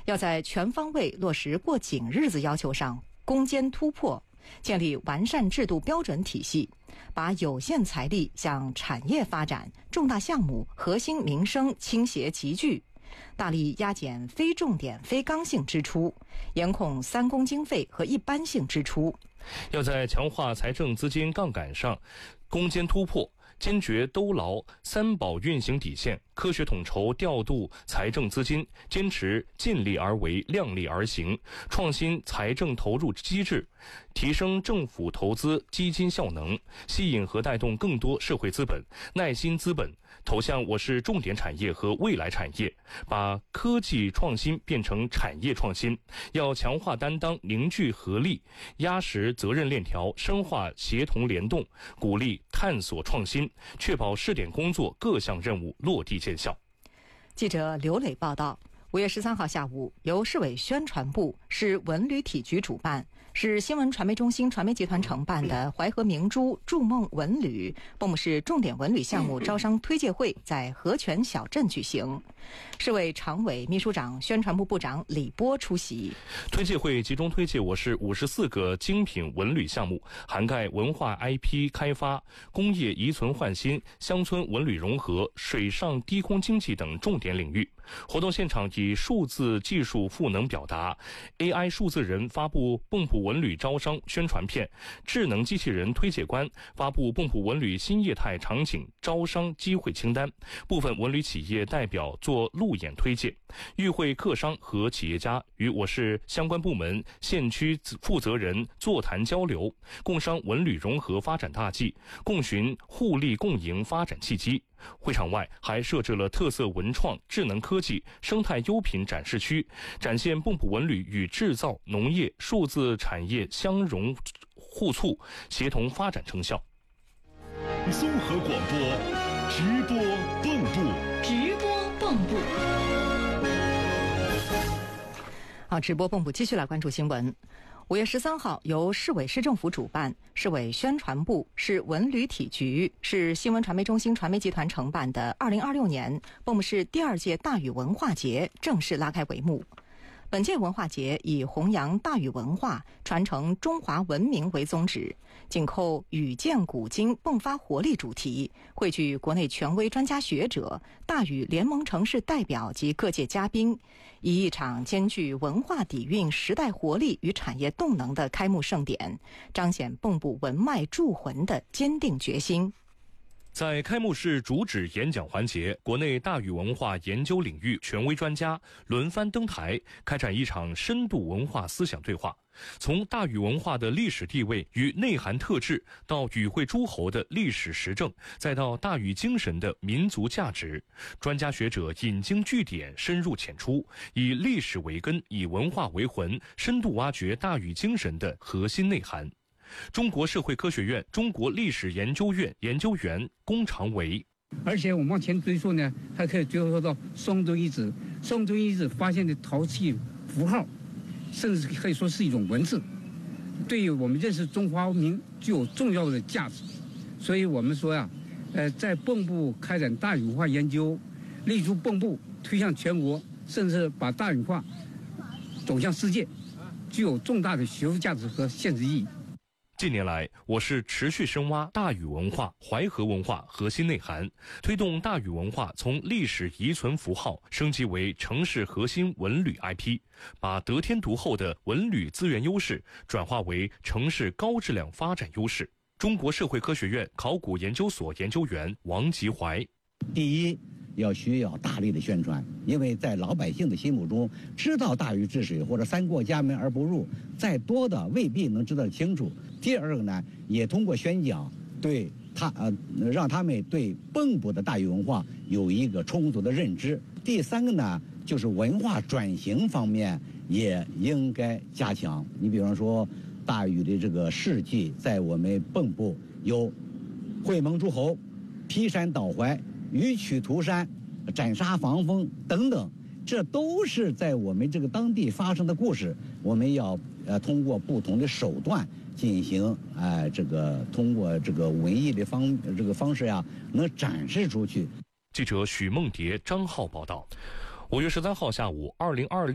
要在全方位落实过紧日子要求上攻坚突破，建立完善制度标准体系，把有限财力向产业发展、重大项目、核心民生倾斜集聚，大力压减非重点、非刚性支出，严控三公经费和一般性支出。 要在强化财政资金杠杆上攻坚突破，坚决兜牢三保运行底线，科学统筹调度财政资金，坚持尽力而为、量力而行，创新财政投入机制，提升政府投资基金效能，吸引和带动更多社会资本、耐心资本投向我市重点产业和未来产业，把科技创新变成产业创新。要强化担当，凝聚合力，压实责任链条，深化协同联动，鼓励探索创新，确保试点工作各项任务落地见效。 记者刘磊报道，5月13号下午，由市委宣传部、市文旅体局主办，市新闻传媒中心传媒集团承办的淮河明珠筑梦文旅蚌埠市重点文旅项目招商推介会在河泉小镇举行。市委常委、秘书长、宣传部部长李波出席。 推介会集中推介我市54个精品文旅项目，涵盖文化 IP 开发、工业遗存焕新、乡村文旅融合、水上低空经济等重点领域。活动现场以数字技术赋能表达， AI 数字人发布蚌埠文旅招商宣传片，智能机器人推介官发布蚌埠文旅新业态场景招商机会清单，部分文旅企业代表做路演推介，与会客商和企业家与我市相关部门、县区负责人座谈交流，共商文旅融合发展大计，共寻互利共赢发展契机。会场外还设置了特色文创、智能科技、生态优品展示区，展现蚌埠文旅与制造、农业、数字产业相融互促、协同发展成效。 综合广播，直播蚌埠， 直播蚌埠。 好，直播蚌埠，继续来关注新闻。5月13号，由市委市政府主办，市委宣传部、市文旅体局、市新闻传媒中心传媒集团承办的2026年蚌埠市第2届大禹文化节正式拉开帷幕。本届文化节以弘扬大禹文化、传承中华文明为宗旨，紧扣禹建古今、迸发活力主题，汇聚国内权威专家学者、大禹联盟城市代表及各界嘉宾，以一场兼具文化底蕴、时代活力与产业动能的开幕盛典，彰显蚌埠文脉铸魂的坚定决心。 在开幕式主旨演讲环节，国内大禹文化研究领域权威专家轮番登台，开展一场深度文化思想对话。从大禹文化的历史地位与内涵特质，到禹会诸侯的历史实证，再到大禹精神的民族价值，专家学者引经据典，深入浅出，以历史为根，以文化为魂，深度挖掘大禹精神的核心内涵。中国社会科学院中国历史研究院研究员龚长维， 而且我们往前追溯呢，还可以追溯到宋敦遗址。宋敦遗址发现的陶器符号，甚至可以说是一种文字，对于我们认识中华文明具有重要的价值。所以我们说呀，在蚌埠开展大禹文化研究，立足蚌埠，推向全国，甚至把大禹文化走向世界，具有重大的学术价值和现实意义。 近年来，我市持续深挖大禹文化、淮河文化核心内涵，推动大禹文化从历史遗存符号升级为城市核心文旅 IP， 把得天独厚的文旅资源优势转化为城市高质量发展优势。中国社会科学院考古研究所研究员王吉怀， 第一，需要大力的宣传，因为在老百姓的心目中，知道大禹治水或者三过家门而不入，再多的未必能知道清楚。第二个呢，也通过宣讲，让他们对蚌埠的大禹文化有一个充足的认知。第三个呢，就是文化转型方面也应该加强。你比方说，大禹的这个事迹，在我们蚌埠有会盟诸侯、劈山倒淮、鱼取涂山、斩杀防风等等，这都是在我们这个当地发生的故事。我们要通过不同的手段进行通过这个文艺的方式呀，能展示出去。 记者许梦蝶、张浩报道。5月13号下午，2026